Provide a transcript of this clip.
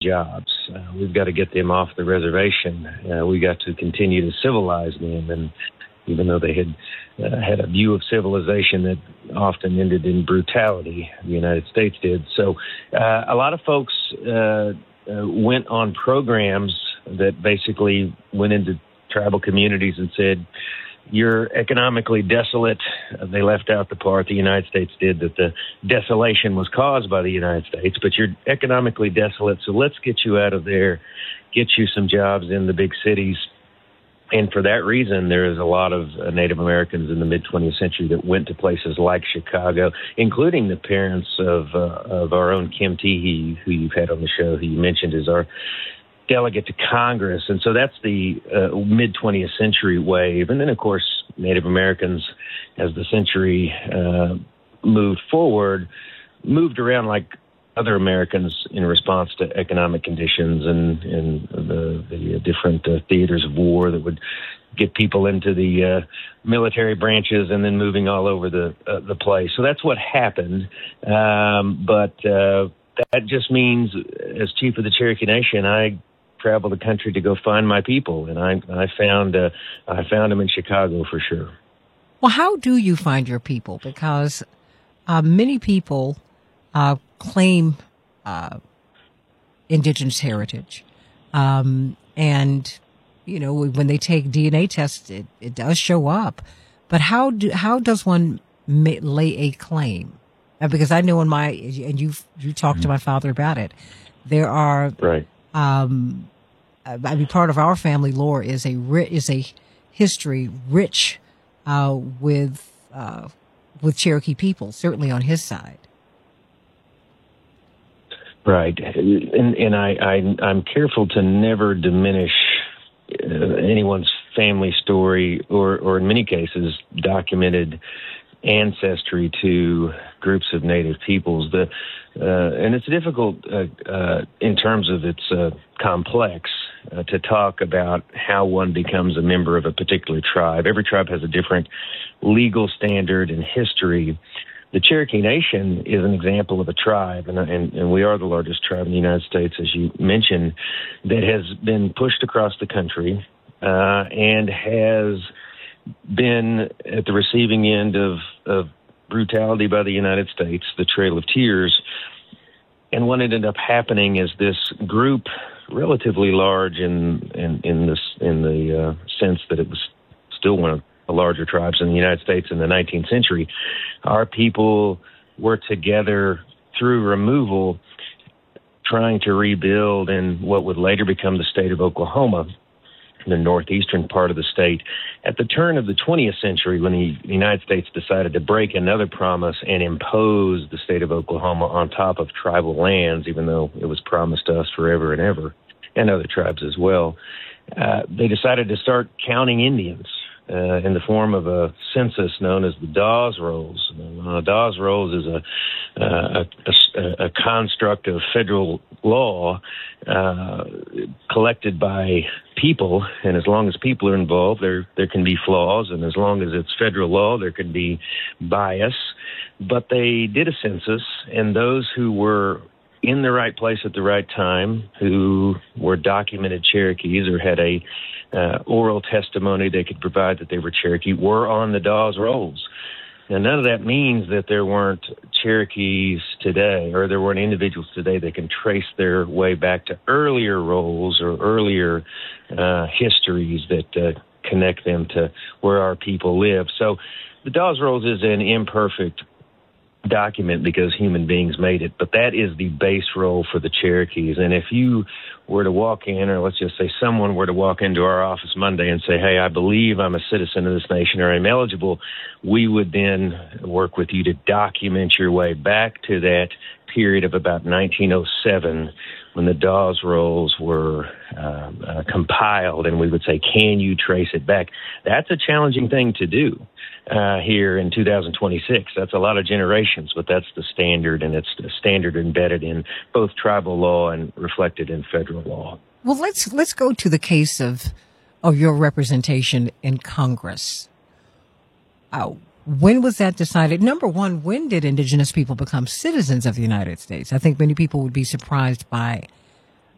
jobs. We've got to get them off the reservation. We got to continue to civilize them, and even though they had a view of civilization that often ended in brutality, the United States did. So a lot of folks went on programs that basically went into tribal communities and said, you're economically desolate. They left out the part the United States did, that the desolation was caused by the United States, but you're economically desolate, so let's get you out of there, get you some jobs in the big cities. And for that reason, there is a lot of Native Americans in the mid-20th century that went to places like Chicago, including the parents of our own Kim Teehee, who you've had on the show, who you mentioned is our delegate to Congress. And so that's the mid-20th century wave. And then, of course, Native Americans, as the century moved forward, moved around like other Americans in response to economic conditions and the different theaters of war that would get people into the military branches and then moving all over the place. So that's what happened. But that just means, as chief of the Cherokee Nation, I travel the country to go find my people, and I found them in Chicago for sure. Well, how do you find your people? Because many people claim indigenous heritage, and you know, when they take DNA tests, it does show up. But how does one lay a claim? Because I know and you talked to my father about it. There are right. I mean, part of our family lore is a history rich with Cherokee people, certainly on his side. Right, and I'm careful to never diminish anyone's family story or in many cases documented ancestry to groups of Native peoples. And it's difficult in terms of its complex to talk about how one becomes a member of a particular tribe. Every tribe has a different legal standard and history. The Cherokee Nation is an example of a tribe, and we are the largest tribe in the United States, as you mentioned, that has been pushed across the country and has been at the receiving end of brutality by the United States, the Trail of Tears. And what ended up happening is this group, relatively large in the sense that it was still one of the larger tribes in the United States in the 19th century, our people were together through removal, trying to rebuild in what would later become the state of Oklahoma, the northeastern part of the state. At the turn of the 20th century, when the United States decided to break another promise and impose the state of Oklahoma on top of tribal lands, even though it was promised to us forever and ever, and other tribes as well, they decided to start counting Indians in the form of a census known as the Dawes Rolls. Dawes Rolls is a construct of federal law collected by people, and as long as people are involved, there can be flaws, and as long as it's federal law, there can be bias. But they did a census, and those who were in the right place at the right time, who were documented Cherokees or had a oral testimony they could provide that they were Cherokee, were on the Dawes Rolls. Now, none of that means that there weren't Cherokees today, or there weren't individuals today that can trace their way back to earlier rolls or earlier histories that connect them to where our people live. So the Dawes Rolls is an imperfect document because human beings made it, but that is the base roll for the Cherokees. And if you were to walk in, or let's just say someone were to walk into our office Monday and say, hey, I believe I'm a citizen of this nation or I'm eligible, we would then work with you to document your way back to that period of about 1907 when the Dawes Rolls were compiled, and we would say, can you trace it back? That's a challenging thing to do here in 2026. That's a lot of generations, but that's the standard, and it's the standard embedded in both tribal law and reflected in federal law. Well, let's go to the case of your representation in Congress. When was that decided? Number one, when did indigenous people become citizens of the United States? I think many people would be surprised by